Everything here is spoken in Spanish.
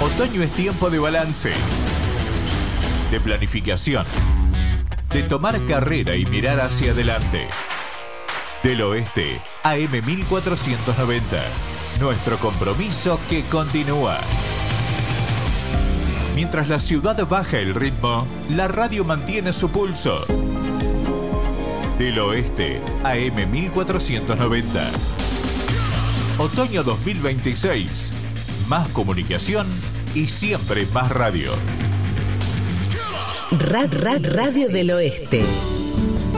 Otoño es tiempo de balance, de planificación, de tomar carrera y mirar hacia adelante. Del Oeste, AM 1490. Nuestro compromiso que continúa. Mientras la ciudad baja el ritmo, la radio mantiene su pulso. Del Oeste, AM 1490. Otoño 2026. Más comunicación y siempre más radio. Radio del Oeste.